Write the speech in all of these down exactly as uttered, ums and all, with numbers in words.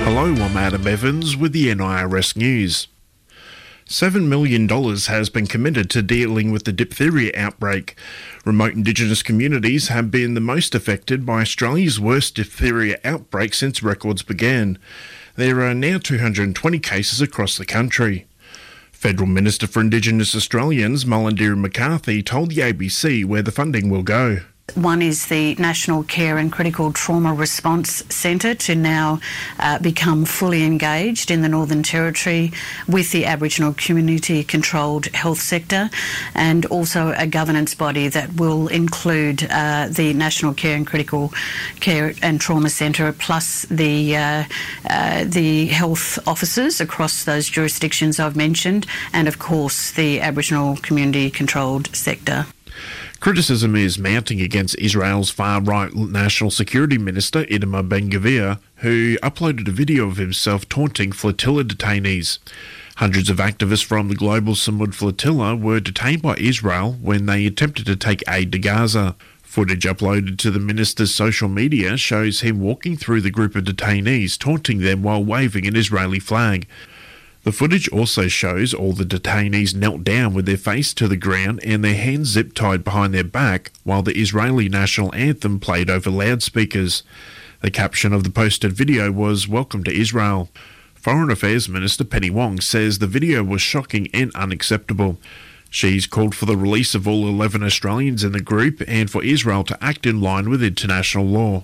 Hello, I'm Adam Evans with the N I R S News. seven million dollars has been committed to dealing with the diphtheria outbreak. Remote Indigenous communities have been the most affected by Australia's worst diphtheria outbreak since records began. There are now two hundred twenty cases across the country. Federal Minister for Indigenous Australians, Mullindira McCarthy, told the A B C where the funding will go. One is the National Care and Critical Trauma Response Centre to now uh, become fully engaged in the Northern Territory with the Aboriginal community-controlled health sector, and also a governance body that will include uh, the National Care and Critical Care and Trauma Centre, plus the uh, uh, the health officers across those jurisdictions I've mentioned, and of course the Aboriginal community-controlled sector. Criticism is mounting against Israel's far-right National Security Minister, Itamar Ben-Gvir, who uploaded a video of himself taunting flotilla detainees. Hundreds of activists from the Global Samud Flotilla were detained by Israel when they attempted to take aid to Gaza. Footage uploaded to the minister's social media shows him walking through the group of detainees, taunting them while waving an Israeli flag. The footage also shows all the detainees knelt down with their face to the ground and their hands zip-tied behind their back while the Israeli national anthem played over loudspeakers. The caption of the posted video was "Welcome to Israel." Foreign Affairs Minister Penny Wong says the video was shocking and unacceptable. She's called for the release of all eleven Australians in the group and for Israel to act in line with international law.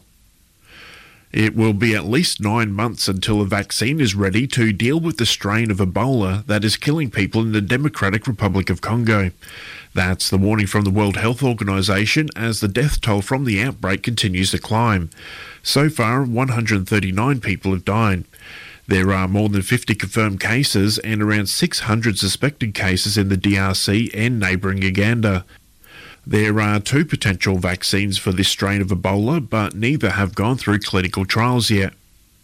It will be at least nine months until a vaccine is ready to deal with the strain of Ebola that is killing people in the Democratic Republic of Congo. That's the warning from the World Health Organization as the death toll from the outbreak continues to climb. So far, one hundred thirty-nine people have died. There are more than fifty confirmed cases and around six hundred suspected cases in the D R C and neighbouring Uganda. There are two potential vaccines for this strain of Ebola, but neither have gone through clinical trials yet.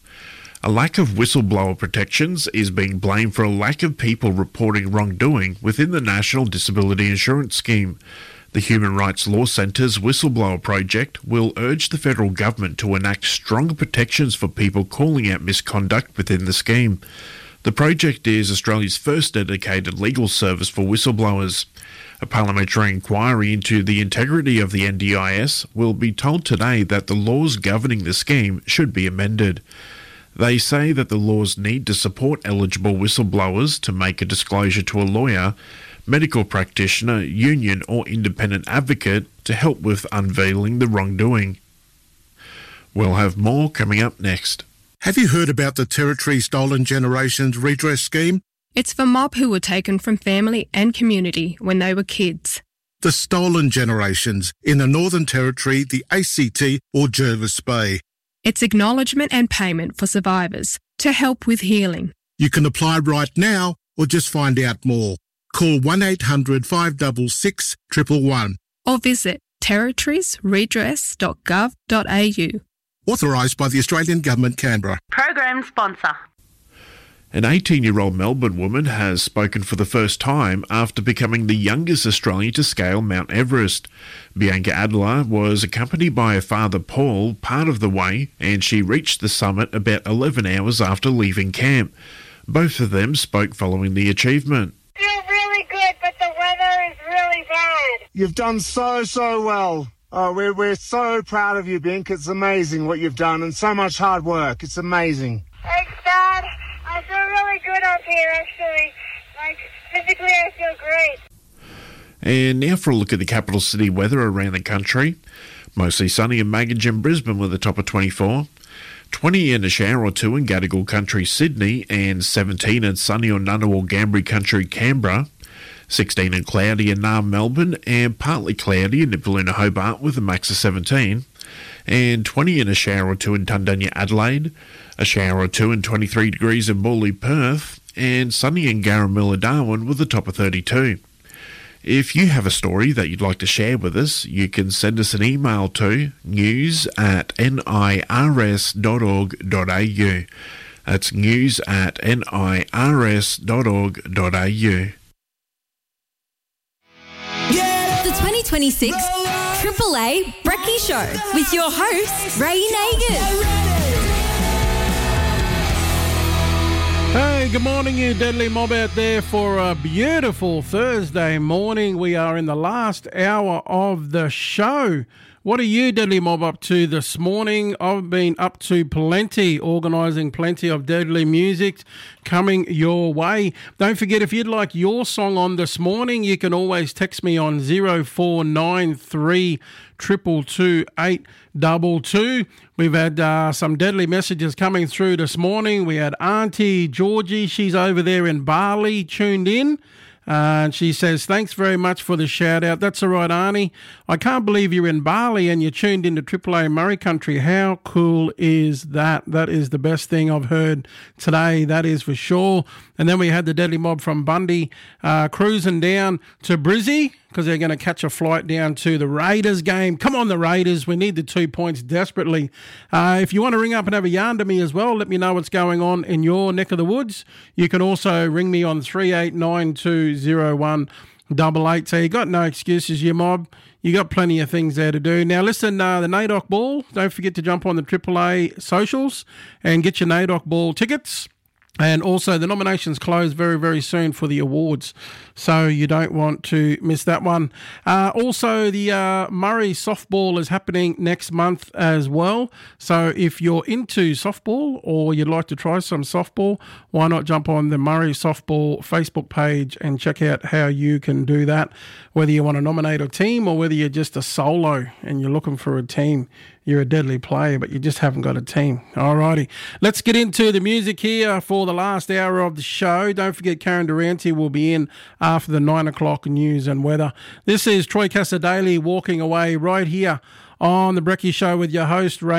A lack of whistleblower protections is being blamed for a lack of people reporting wrongdoing within the National Disability Insurance Scheme. The Human Rights Law Centre's Whistleblower Project will urge the federal government to enact stronger protections for people calling out misconduct within the scheme. The project is Australia's first dedicated legal service for whistleblowers. A parliamentary inquiry into the integrity of the N D I S will be told today that the laws governing the scheme should be amended. They say that the laws need to support eligible whistleblowers to make a disclosure to a lawyer, medical practitioner, union or independent advocate to help with unveiling the wrongdoing. We'll have more coming up next. Have you heard about the Territory Stolen Generations Redress Scheme? It's for mob who were taken from family and community when they were kids. The Stolen Generations in the Northern Territory, the A C T or Jervis Bay. It's acknowledgement and payment for survivors to help with healing. You can apply right now or just find out more. Call one eight hundred five six six, one one one. Or visit territories redress dot gov dot a u. Authorised by the Australian Government, Canberra. Program sponsor. An eighteen-year-old Melbourne woman has spoken for the first time after becoming the youngest Australian to scale Mount Everest. Bianca Adler was accompanied by her father Paul part of the way, and she reached the summit about eleven hours after leaving camp. Both of them spoke following the achievement. I feel really good, but the weather is really bad. You've done so, so well. Oh, we're, we're so proud of you, Bink. It's amazing what you've done and so much hard work. It's amazing. Thanks, Dad. I feel really good up here, actually. Like, physically, I feel great. And now for a look at the capital city weather around the country. Mostly sunny in Maggie and Brisbane with a top of twenty-four. twenty and a shower or two in Gadigal Country, Sydney, and seventeen and sunny on Ngunnawal Gambri Country, Canberra. sixteen and cloudy in Naarm, Melbourne, and partly cloudy in Nipaluna, Hobart with a max of seventeen. And twenty and a shower or two in Tundunya, Adelaide. A shower or two and twenty-three degrees in Morley, Perth, and sunny in Garamilla, Darwin with a top of thirty-two. If you have a story that you'd like to share with us, you can send us an email to news at nirs dot org dot a u. That's news at nirs dot org dot a u. The twenty twenty-six Triple A Brekkie Show with your host, Ray Nagin. Hey, good morning, you deadly mob out there, for a beautiful Thursday morning. We are in the last hour of the show. What are you, deadly mob, up to this morning? I've been up to plenty, organising plenty of deadly music coming your way. Don't forget, if you'd like your song on this morning, you can always text me on zero four nine three two two two eight two two. We've had uh, some deadly messages coming through this morning. We had Auntie Georgie, she's over there in Bali, tuned in. Uh, and she says, thanks very much for the shout out. That's all right, Arnie. I can't believe you're in Bali and you're tuned into Triple A Murray Country. How cool is that? That is the best thing I've heard today, that is for sure. And then we had the deadly mob from Bundy uh, cruising down to Brizzy, because they're going to catch a flight down to the Raiders game. Come on, the Raiders. We need the two points desperately. Uh, if you want to ring up and have a yarn to me as well, let me know what's going on in your neck of the woods. You can also ring me on three eight nine two zero one eight eight. So you got no excuses, you mob. You got plenty of things there to do. Now, listen, uh, the NAIDOC Ball, don't forget to jump on the Triple A socials and get your NAIDOC Ball tickets. And also, the nominations close very, very soon for the awards, so you don't want to miss that one. Uh, also, the uh, Murray softball is happening next month as well. So if you're into softball or you'd like to try some softball, why not jump on the Murray softball Facebook page and check out how you can do that, whether you want to nominate a team or whether you're just a solo and you're looking for a team. You're a deadly player, but you just haven't got a team. Alrighty, let's get into the music here for the last hour of the show. Don't forget, Karen Durante will be in after the nine o'clock news and weather. This is Troy Casadei walking away right here on the Brekkie Show with your host, Ray.